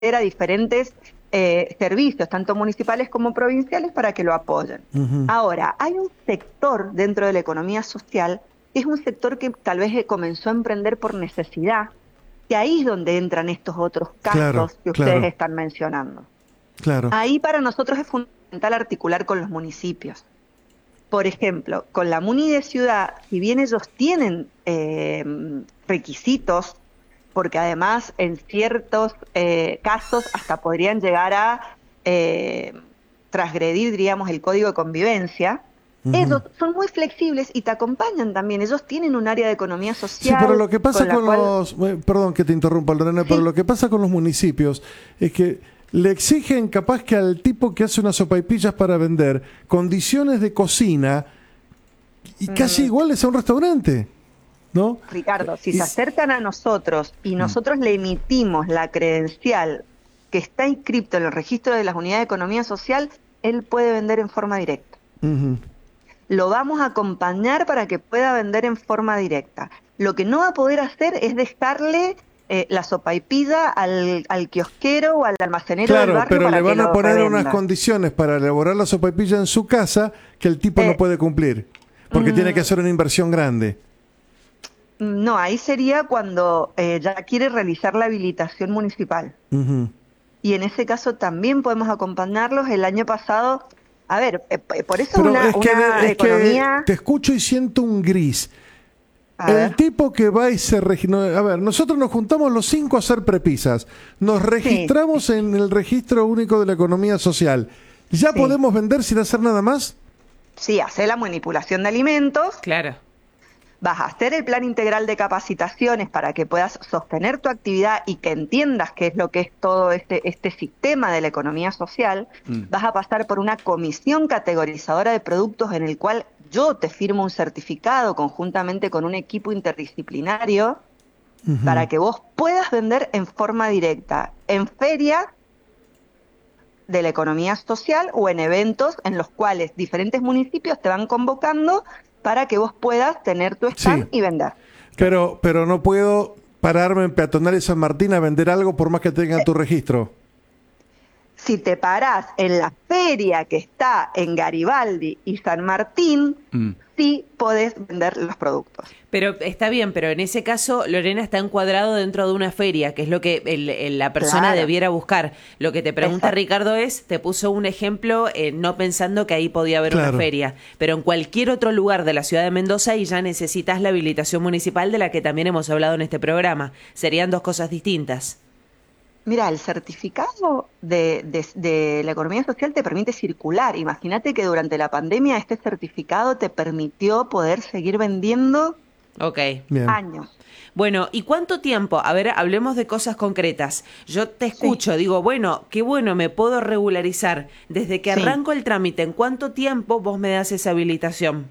a diferentes servicios, tanto municipales como provinciales, para que lo apoyen. Ahora, hay un sector dentro de la economía social, que es un sector que tal vez comenzó a emprender por necesidad, que ahí es donde entran estos otros casos que ustedes están mencionando. Ahí para nosotros es fundamental articular con los municipios. Por ejemplo, con la Muni de Ciudad, si bien ellos tienen requisitos, porque además en ciertos casos hasta podrían llegar a transgredir, diríamos, el código de convivencia, ellos son muy flexibles y te acompañan también. Ellos tienen un área de economía social. Sí, pero lo que pasa con los... Perdón que te interrumpa, Lorena, pero lo que pasa con los municipios es que le exigen capaz que al tipo que hace unas sopaipillas para vender condiciones de cocina y casi iguales a un restaurante, ¿no? Ricardo, si se acercan a nosotros y nosotros le emitimos la credencial que está inscripto en el registro de las unidades de economía social, él puede vender en forma directa. Lo vamos a acompañar para que pueda vender en forma directa. Lo que no va a poder hacer es dejarle la sopaipilla al kiosquero o al almacenero del barrio. Pero le van a poner revenda. unas condiciones para elaborar la sopaipilla en su casa que el tipo no puede cumplir, porque tiene que hacer una inversión grande. No, ahí sería cuando ya quiere realizar la habilitación municipal. Y en ese caso también podemos acompañarlos. El año pasado, a ver, por eso una economía... Que te escucho y siento un gris. El tipo que va y se registra... A ver, nosotros nos juntamos los 5 a hacer prepisas. Nos registramos en el registro único de la economía social. ¿Ya podemos vender sin hacer nada más? Sí, hacer la manipulación de alimentos. Claro. Vas a hacer el plan integral de capacitaciones para que puedas sostener tu actividad y que entiendas qué es lo que es todo este sistema de la economía social. Vas a pasar por una comisión categorizadora de productos en el cual yo te firmo un certificado conjuntamente con un equipo interdisciplinario para que vos puedas vender en forma directa en ferias de la economía social o en eventos en los cuales diferentes municipios te van convocando para que vos puedas tener tu stand y vender. Pero no puedo pararme en Peatonal y San Martín a vender algo por más que tenga tu registro. Si te parás en la feria que está en Garibaldi y San Martín, sí podés vender los productos. Pero está bien, pero en ese caso Lorena está encuadrado dentro de una feria, que es lo que la persona debiera buscar. Lo que te pregunta Ricardo te puso un ejemplo no pensando que ahí podía haber una feria, pero en cualquier otro lugar de la ciudad de Mendoza y ya necesitas la habilitación municipal de la que también hemos hablado en este programa. Serían dos cosas distintas. Mira, el certificado de la economía social te permite circular. Imagínate que durante la pandemia este certificado te permitió poder seguir vendiendo años. Bueno, ¿y cuánto tiempo? A ver, hablemos de cosas concretas. Yo te escucho, digo, bueno, qué bueno, me puedo regularizar. Desde que arranco el trámite, ¿en cuánto tiempo vos me das esa habilitación?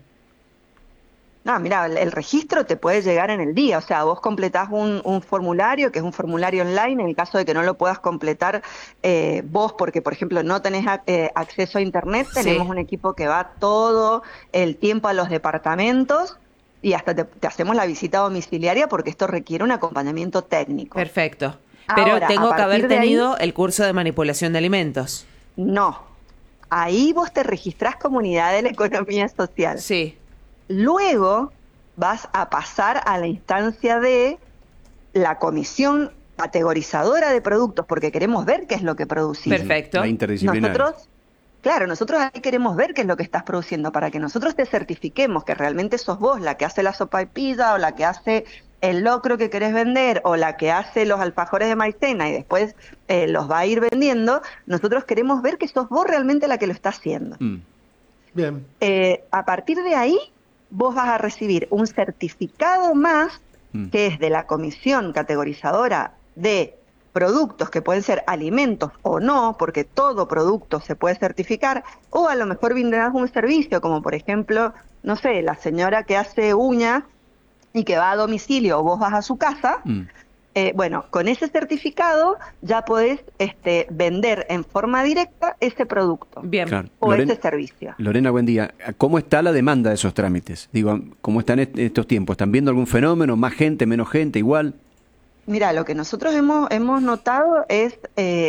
No, mira, el registro te puede llegar en el día, o sea, vos completás un formulario, que es un formulario online, en el caso de que no lo puedas completar vos, porque por ejemplo no tenés acceso a internet, tenemos un equipo que va todo el tiempo a los departamentos y hasta te hacemos la visita domiciliaria porque esto requiere un acompañamiento técnico. Perfecto, pero ahora, tengo que haber tenido el curso de manipulación de alimentos. No, ahí vos te registrás como unidad de la economía social. Sí. Luego vas a pasar a la instancia de la comisión categorizadora de productos, porque queremos ver qué es lo que producimos. Perfecto. La interdisciplinaria. Nosotros ahí queremos ver qué es lo que estás produciendo, para que nosotros te certifiquemos que realmente sos vos la que hace la sopaipilla, o la que hace el locro que querés vender, o la que hace los alfajores de maicena y después los va a ir vendiendo. Nosotros queremos ver que sos vos realmente la que lo está haciendo. Bien. A partir de ahí, vos vas a recibir un certificado más, que es de la comisión categorizadora de productos, que pueden ser alimentos o no, porque todo producto se puede certificar, o a lo mejor vendrás un servicio, como por ejemplo, no sé, la señora que hace uñas y que va a domicilio o vos vas a su casa. Bueno, con ese certificado ya podés vender en forma directa ese producto. Bien. Claro. O ese servicio. Lorena, buen día. ¿Cómo está la demanda de esos trámites? Digo, ¿cómo están estos tiempos? ¿Están viendo algún fenómeno? ¿Más gente, menos gente, igual? Mira, lo que nosotros hemos notado es